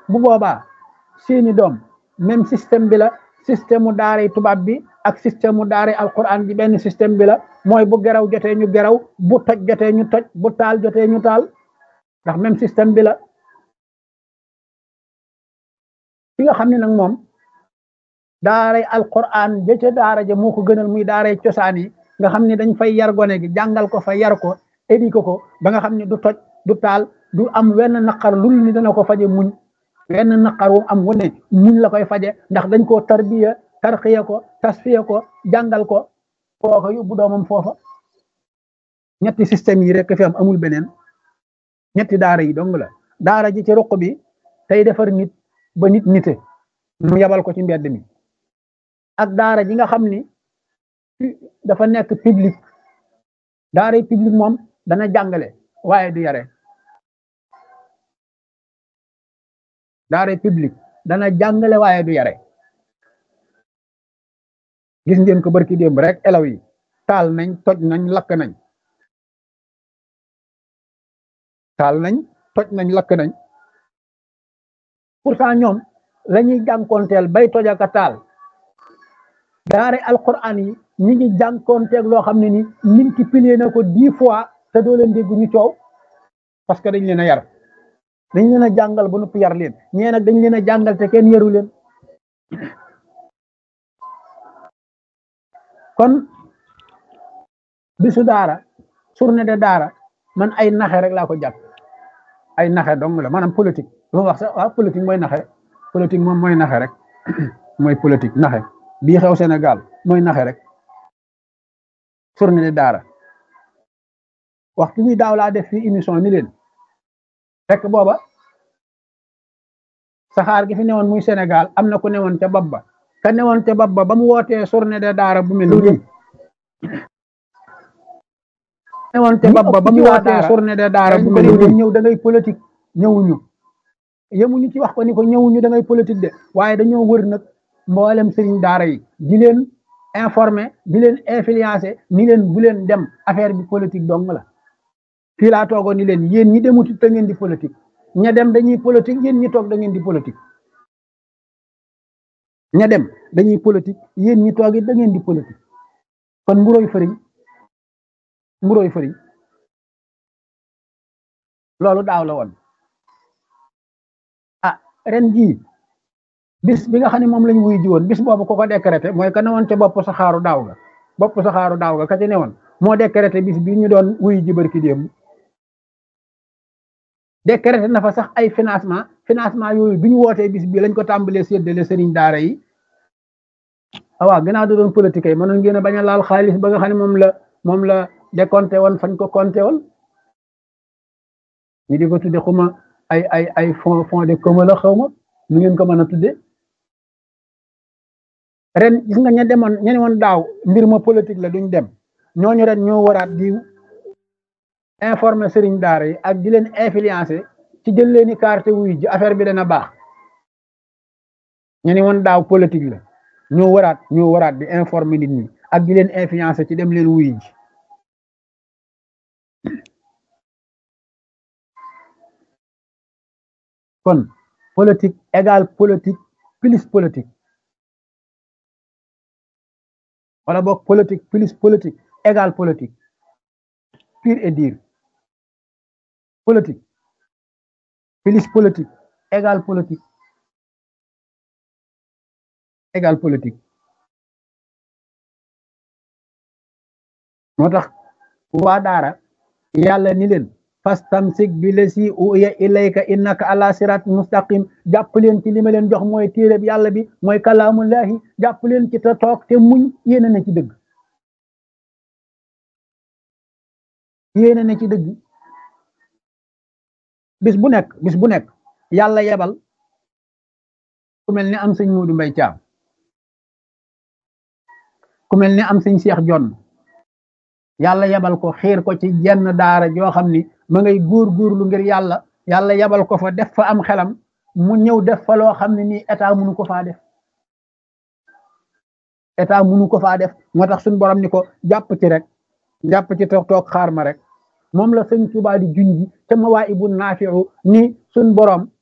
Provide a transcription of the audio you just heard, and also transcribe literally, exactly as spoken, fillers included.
bu boobaa seeni doom même système bi la système mu daaray tubaab bi ak système mu daaray alquran bi benn système bi la mooy bu geraw jotee ñu geraw bu toj jotee ñu toj bu taal jotee ñu taal ndax même système bi la ki nga xam ne nag moom daaray alquran ja ca daara ja moo ko gënal muy daaray cosaan yi nga xam ne dañ fay yar gone gi jàngal ko fa yar ko éduqué ko ba nga xam ne du toj du taal du am wenn naqar lul ni dana ko faje muñ wenn naqar wu am wu ne muñ la koy faje ndax dañ koo tarbiya tarxiya ko tasfiya ko jàngal ko kooka yóbbu doomam foofa ñetti système yi rek fi am amul beneen ñetti daara yi dong la daara ji ci ruq bi tey defar nit ba nit nite mu yabal ko ci mbedd mi ak daara ji nga xam ni dafa nekk public daara yi public moom dana jàngale waaye du yare daara public dana jàngale waaye du yare gis ngeen ko barki démb rek elaw yi taal nañ toj nañ lakk nañ taal nañ toj nañ lakk nañ pourtant ñoom la ñuy jànkoonteel bay toj ak a taal daara alquran yi ñi ngi jànkoonteeg loo xam ne ni multiplier na ko dix fois te doo leen dégg ñu coow parce que dañ leen a yar dañ leen a jàngal ba noppi yar leen ñee nag dañ leen a jàngal te kenn yaru leen kon bisu daara journée de daara man ay naxe rek laa ko jàpp ay naxe dong la maanaam politique lu ma wax sax waaw politique mooy naxe politique moom mooy naxe rek mooy politique naxe bii xew Sénégal mooy naxe rek journée de daara waxtu wi daaw laa def fii émission ni leen fekk booba saxaar gi fi newoon muy Sénégal am na ku newoon ca bopp ba ka newoon ca bopp ba ba mu wootee journée de daara bu mel nii newoon ca bopp ba ba mu wootee journée de daara bu mel nii ñëw da ngay politique ñëwuñu yemuñu ci wax ko ni ko ñëwuñu da ngay politique de waaye dañoo wër nag mboolem sëriñ daara yi di leen informer di leen influencer ni leen bu leen dem affaire bi politique dong la fii laa toogoon ni leen yéen ñi demuti da ngeen di politique ña dem dañuy politique yéen ñi toog da ngeen di politique ña dem dañuy politique yéen ñi toog it da ngeen di politique kon mburoy fëriñ mburoy fëriñ loolu daaw la woon ah ren jii bis bi nga xam ne moom lañ wuy ji woon bis boobu ko ko décrété mooy ka ne woon ca bopp saxaaru daaw ga bopp saxaaru daaw ga ka ci ne woon moo décrété bis bi ñu doon wuy ji barki démb décrété na fa sax ay financement financement yooyu bi ñu wootee bis bi lañ ko tàmbalee séddale sëriñ daara yi waaw gannaaw da doon politique yi mënoon ngeen a bañ a laal xaalis ba nga xam ne moom la moom la décompté woon fañ ko compté woon ñu di ko tudde xuma ay ay ay fond fond de commun la xaw ma nu ngeen ko mën a tudde ren gis nga ña demoon ña ne woon daaw mbir ma politique la duñ dem ñooñu ren ñoo waraat di informer sëriñ daara yi ak di leen influencer ci jël leeni carte wuy ji affaire bi dana baax ña ne woon daaw politique la ñoo waraat ñoo waraat di informer nit ñi ak di leen influencer ci dem leen wuy ji kon politique égale politique plus politique wala boog politique plus politique égale politique pur et dire politique plus politique égale politique égale politique moo tax waa daara yàlla ni leen fastamsik bi lasi uya ilayka innaka ala sirat mustaqim jàpp leen ci li ma leen jox mooy téereb yàlla bi mooy kalaamullahi jàpp leen ci te toog te muñ yéene na ci dëgg yéene na ci dëgg bis bu nekk bis bu nekk yàlla yebal ku mel ni am sëñ Muudu Mbay Caam ku mel ni am sëñ Seex Jonn yàlla yebal ko xiir ko ci jenn daara joo xam ni ma ngay góor-góorlu ngir yàlla yàlla yebal ko fa def fa am xelam mu ñëw def fa loo xam ne nii état mënu ko faa def état mënu ko faa def moo tax suñu borom ni ko jàpp ci rek jàpp ci toog toog xaar ma rek moom la sëñ Tuubaa di junji ca Mawaahibu Naafi'u ni suñ borom